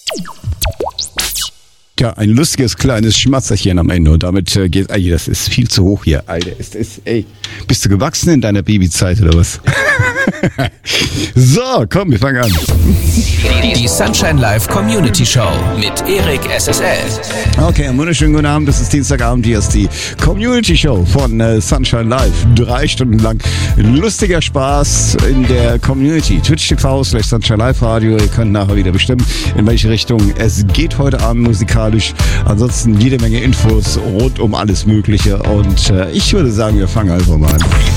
Ja, ein lustiges kleines Schmatzerchen am Ende und damit geht, ey, das ist viel zu hoch hier, Alter. Ey, bist du gewachsen in deiner Babyzeit oder was? So, komm, wir fangen an. Die Sunshine Live Community Show mit Erik SSL. Okay, einen wunderschönen guten Abend, das ist Dienstagabend, hier ist die Community Show von Sunshine Live. 3 Stunden lang lustiger Spaß in der Community. Twitch TV / Sunshine Live Radio, ihr könnt nachher wieder bestimmen, in welche Richtung es geht heute Abend musikalisch. Ansonsten jede Menge Infos rund um alles Mögliche und ich würde sagen, wir fangen einfach mal an.